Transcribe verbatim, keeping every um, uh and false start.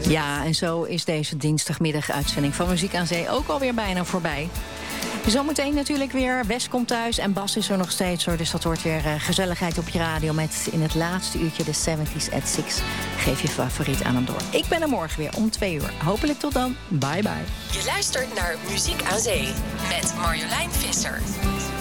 Ja, en zo is deze dinsdagmiddag-uitzending van Muziek aan Zee ook alweer bijna voorbij. Zometeen natuurlijk weer. Wes komt thuis en Bas is er nog steeds, hoor. Dus dat wordt weer uh, gezelligheid op je radio met in het laatste uurtje de seventies at six. Geef je favoriet aan hem door. Ik ben er morgen weer om twee uur. Hopelijk tot dan. Bye bye. Je luistert naar Muziek aan Zee met Marjolein Visser.